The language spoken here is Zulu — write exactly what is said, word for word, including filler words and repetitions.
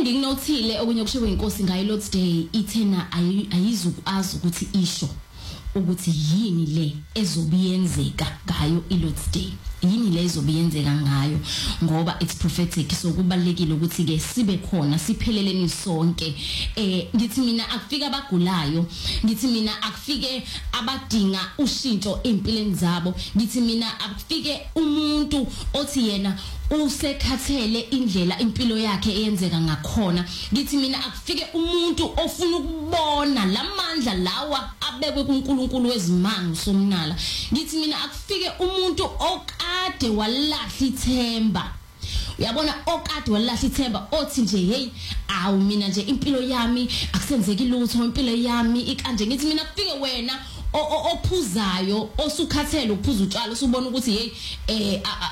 engikunothile okunye kushiwo inkosi ngayo Lord's Day ithena ayizukwazi ukuthi isho ukuthi yini le ezobiyenzeka ngayo iLord's Day, yini le ezobiyenzeka ngayo, ngoba it's prophetic. So kubalekile ukuthi ke sibe khona sipheleleni sonke. Eh ngithi mina akufika abagulayo, ngithi mina akufike abadinga ushintsho empilweni zabo, ngithi mina akufike umuntu othi yena usekhathele indlela impilo yakhe eyenzeka ngakhona, ngithi mina akufike umuntu ofuna ukubona lamandla lawa abekwe kuNkulunkulu wezimanga somnala, ngithi mina akufike umuntu okade walahla ithemba. Uyabona okade walahla ithemba othi nje hey awu mina nje impilo yami akusenzeki lutho, impilo yami ikanje, ngithi mina kufike wena ophuzayo osukhathele ukuphuza utshalo usubona ukuthi hey eh